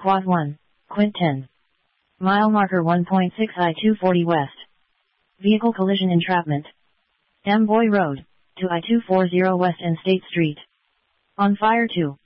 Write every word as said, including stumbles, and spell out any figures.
Quad one, Quint ten. Mile marker one point six I two forty west. Vehicle collision entrapment. Amboy Road, to I two forty west and State Street. On fire two.